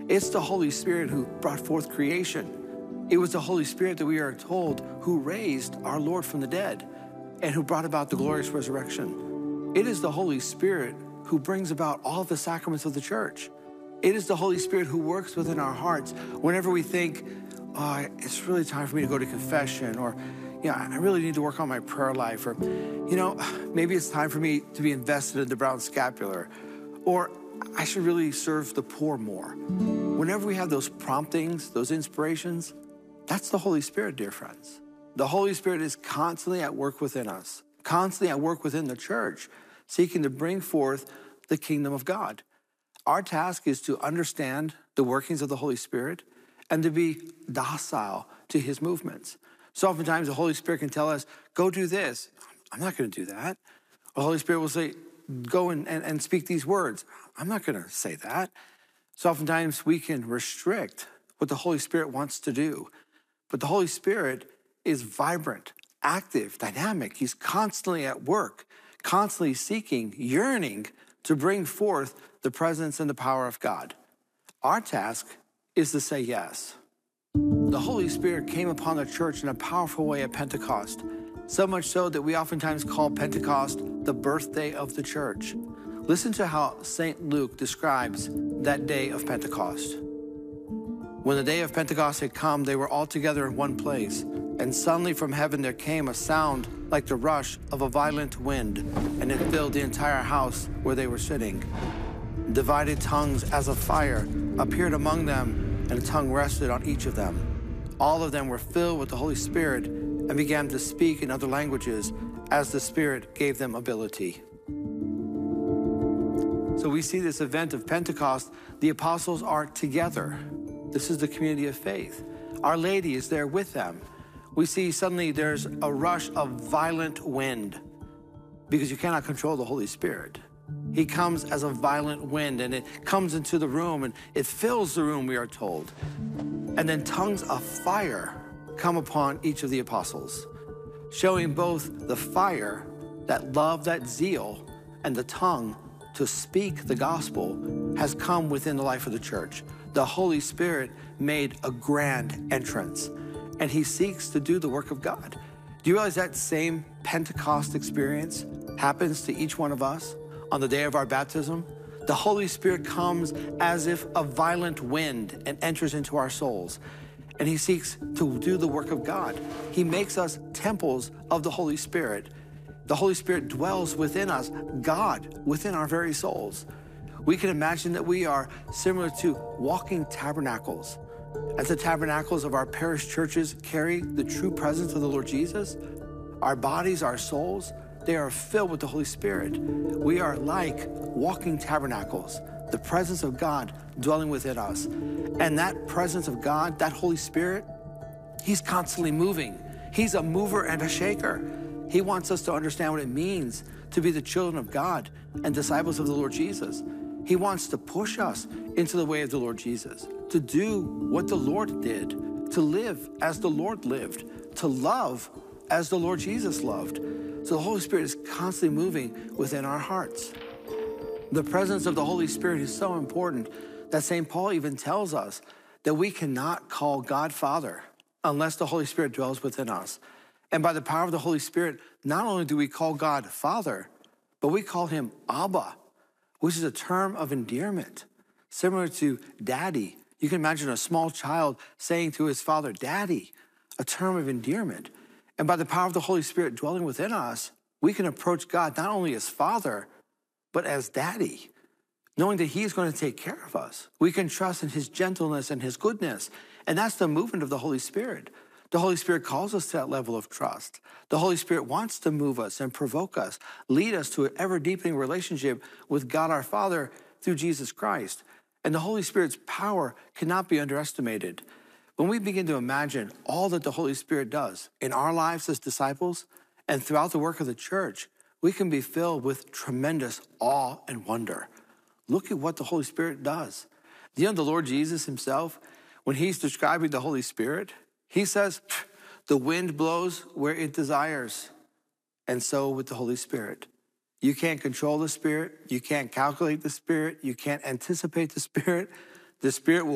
It's the Holy Spirit who brought forth creation. It was the Holy Spirit that we are told who raised our Lord from the dead and who brought about the glorious resurrection. It is the Holy Spirit who brings about all the sacraments of the church. It is the Holy Spirit who works within our hearts whenever we think, oh, it's really time for me to go to confession, or, I really need to work on my prayer life, or, maybe it's time for me to be invested in the brown scapular, or I should really serve the poor more. Whenever we have those promptings, those inspirations, that's the Holy Spirit, dear friends. The Holy Spirit is constantly at work within us, constantly at work within the church, seeking to bring forth the kingdom of God. Our task is to understand the workings of the Holy Spirit and to be docile to his movements. So oftentimes the Holy Spirit can tell us, go do this. I'm not going to do that. The Holy Spirit will say, go and speak these words. I'm not going to say that. So oftentimes we can restrict what the Holy Spirit wants to do. But the Holy Spirit is vibrant, active, dynamic. He's constantly at work, constantly seeking, yearning to bring forth the presence and the power of God. Our task is to say yes. The Holy Spirit came upon the church in a powerful way at Pentecost, so much so that we oftentimes call Pentecost the birthday of the church. Listen to how St. Luke describes that day of Pentecost. When the day of Pentecost had come, they were all together in one place, and suddenly from heaven there came a sound like the rush of a violent wind, and it filled the entire house where they were sitting. Divided tongues as of fire appeared among them, and a tongue rested on each of them. All of them were filled with the Holy Spirit and began to speak in other languages as the Spirit gave them ability. So we see this event of Pentecost. The apostles are together. This is the community of faith. Our Lady is there with them. We see suddenly there's a rush of violent wind because you cannot control the Holy Spirit. He comes as a violent wind, and it comes into the room and it fills the room, we are told. And then tongues of fire come upon each of the apostles, showing both the fire, that love, that zeal, and the tongue to speak the gospel has come within the life of the church. The Holy Spirit made a grand entrance, and he seeks to do the work of God. Do you realize that same Pentecost experience happens to each one of us on the day of our baptism? The Holy Spirit comes as if a violent wind and enters into our souls, and he seeks to do the work of God. He makes us temples of the Holy Spirit. The Holy Spirit dwells within us, God within our very souls. We can imagine that we are similar to walking tabernacles. As the tabernacles of our parish churches carry the true presence of the Lord Jesus, our bodies, our souls, they are filled with the Holy Spirit. We are like walking tabernacles, the presence of God dwelling within us. And that presence of God, that Holy Spirit, he's constantly moving. He's a mover and a shaker. He wants us to understand what it means to be the children of God and disciples of the Lord Jesus. He wants to push us into the way of the Lord Jesus, to do what the Lord did, to live as the Lord lived, to love as the Lord Jesus loved. So the Holy Spirit is constantly moving within our hearts. The presence of the Holy Spirit is so important that St. Paul even tells us that we cannot call God Father unless the Holy Spirit dwells within us. And by the power of the Holy Spirit, not only do we call God Father, but we call him Abba, which is a term of endearment, similar to daddy. You can imagine a small child saying to his father, daddy, a term of endearment. And by the power of the Holy Spirit dwelling within us, we can approach God not only as Father, but as Daddy, knowing that he is going to take care of us. We can trust in his gentleness and his goodness. And that's the movement of the Holy Spirit. The Holy Spirit calls us to that level of trust. The Holy Spirit wants to move us and provoke us, lead us to an ever-deepening relationship with God our Father through Jesus Christ. And the Holy Spirit's power cannot be underestimated. When we begin to imagine all that the Holy Spirit does in our lives as disciples and throughout the work of the church, we can be filled with tremendous awe and wonder. Look at what the Holy Spirit does. The Lord Jesus himself, when he's describing the Holy Spirit, he says, the wind blows where it desires. And so with the Holy Spirit. You can't control the Spirit. You can't calculate the Spirit. You can't anticipate the Spirit. The Spirit will